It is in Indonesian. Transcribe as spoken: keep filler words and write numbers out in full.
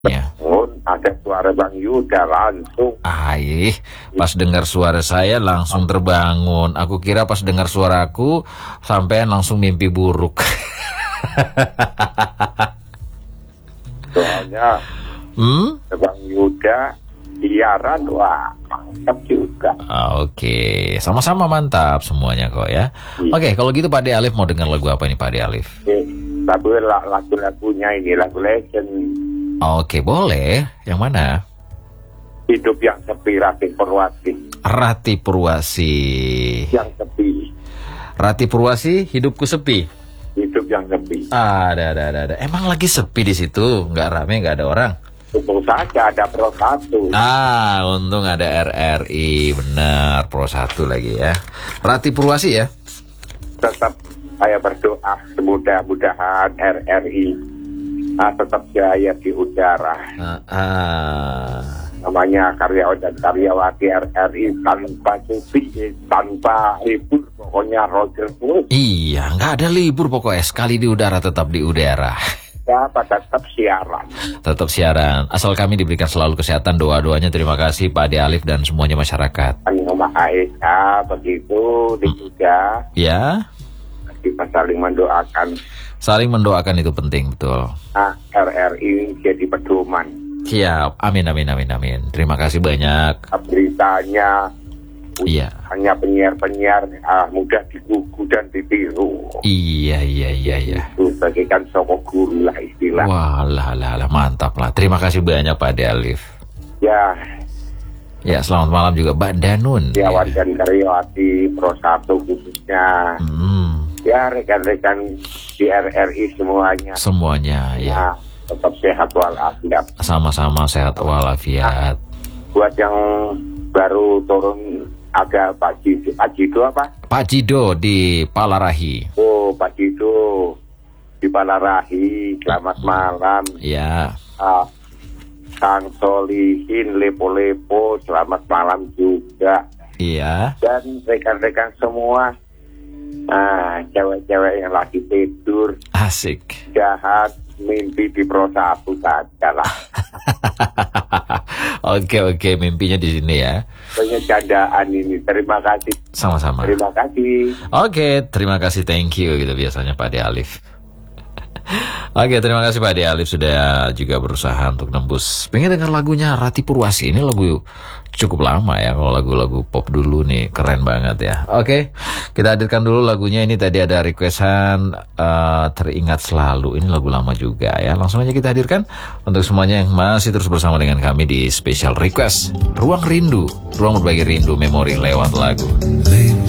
Ya. Ada suara Bang Yuda langsung. Aih, pas dengar suara saya langsung terbangun. Aku kira pas dengar suaraku sampai langsung mimpi buruk. Soalnya Hmm? Bang Yuda siaran, wah mantap juga. Oke, sama-sama mantap semuanya kok ya. Oke, kalau gitu Pak De Alif mau dengar lagu apa ini Pak De Alif? Eh, lagu lagu-lagunya ini lagu legend. Oke, boleh. Yang mana? Hidup yang sepi, Rati Purwasi. Rati Purwasi. Yang sepi. Rati Purwasi, hidupku sepi. Hidup yang sepi. Ada, ada, ada, ada. Emang lagi sepi di situ, nggak rame, nggak ada orang. Untung saja ada Pro satu. Ah, untung ada R R I, benar Pro satu lagi ya. Rati Purwasi ya. Tetap saya berdoa mudah-mudahan R R I ah, tetap jaya di udara. Ah, ah. Namanya karyawan dan karyawati R R I tanpa cuti, tanpa libur, pokoknya Roger terus. Iya, nggak ada libur pokoknya, sekali di udara tetap di udara. Ya, tetap siaran. Tetap siaran. Asal kami diberikan selalu kesehatan, doa-doanya terima kasih Pak De Alif dan semuanya masyarakat. Nama Aisyah begitu juga. Ya. Kita saling mendoakan. Saling mendoakan itu penting, betul. Nah, R R I jadi pedoman. Siap, amin, amin, amin, amin. Terima kasih banyak. Beritanya Iya. hanya penyiar-penyiar ah, mudah digugu dan ditiru. Iya, iya, iya, iya. Itu bagikan soko guru lah istilah. Wah, lah, lah, lah, mantap lah. Terima kasih banyak Pak De Alif. Ya, ya selamat malam juga Mbak Danun. Kawan Ya. dan karyawati Pro satu khususnya. Hmm, Ya, rekan-rekan di R R I semuanya. semuanya ya. Nah, tetap sehat walafiat. Sama-sama sehat walafiat. Buat yang baru turun ada Pak Jido, Pak Jido apa? Pak Jido di Palarahi. Oh, Pak Jido di Palarahi. Selamat malam. Ya. Ah, Kang Solihin Lepo-Lepo, selamat malam juga. Iya. Dan rekan-rekan semua, nah, cewek-cewek yang lagi tidur, Asik. jahat, mimpi di Pro satu saja lah. Oke, oke, mimpinya di sini ya. Punya candaan ini. Terima kasih. Sama-sama. Terima kasih. Oke, terima kasih, thank you gitu biasanya Pak De Alif. Oke, terima kasih Pak De Alif sudah juga berusaha untuk nembus. Pengen dengar lagunya Rati Purwasi. Ini lagu cukup lama ya, kalau lagu-lagu pop dulu nih keren banget ya. Oke, kita hadirkan dulu lagunya. Ini tadi ada requestan uh, Teringat Selalu. Ini lagu lama juga ya. Langsung aja kita hadirkan untuk semuanya yang masih terus bersama dengan kami di Special Request Ruang Rindu, ruang berbagi rindu memori lewat lagu.